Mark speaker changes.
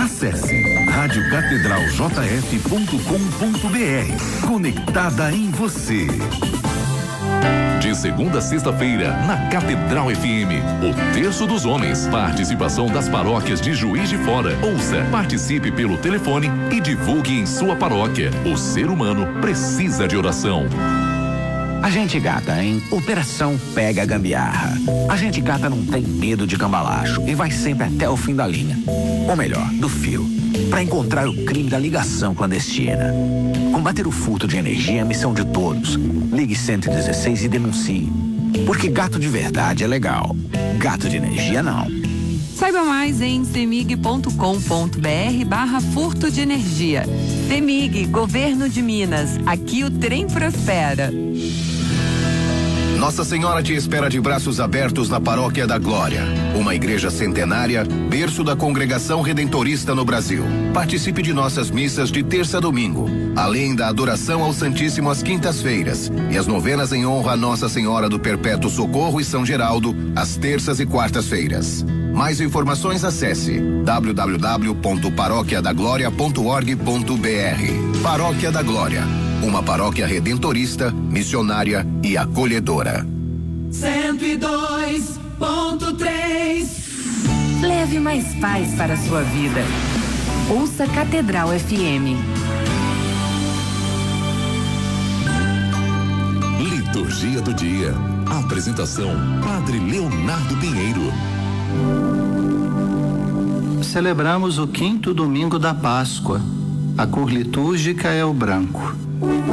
Speaker 1: Acesse radiocatedraljf.com.br. Conectada em você. De segunda a sexta-feira, na Catedral FM, o Terço dos Homens. Participação das paróquias de Juiz de Fora. Ouça, participe pelo telefone e divulgue em sua paróquia. O ser humano precisa de oração.
Speaker 2: A gente gata, hein? Operação Pega a Gambiarra. A gente gata não tem medo de cambalacho e vai sempre até o fim da linha. Ou melhor, do fio. Para encontrar o crime da ligação clandestina. Combater o furto de energia é a missão de todos. Ligue 116 e denuncie. Porque gato de verdade é legal. Gato de energia não.
Speaker 3: Saiba mais em cemig.com.br/furto de energia. Cemig, Governo de Minas. Aqui o trem prospera.
Speaker 4: Nossa Senhora te espera de braços abertos na Paróquia da Glória, uma igreja centenária, berço da congregação redentorista no Brasil. Participe de nossas missas de terça a domingo, além da adoração ao Santíssimo às quintas-feiras e as novenas em honra a Nossa Senhora do Perpétuo Socorro e São Geraldo, às terças e quartas-feiras. Mais informações acesse www.paroquiadagloria.org.br. Paróquia da Glória, uma paróquia redentorista, missionária e acolhedora.
Speaker 5: 102.3.
Speaker 3: Leve mais paz para a sua vida. Ouça Catedral FM.
Speaker 1: Liturgia do dia. Apresentação: Padre Leonardo Pinheiro.
Speaker 6: Celebramos o 5º domingo da Páscoa. A cor litúrgica é o branco.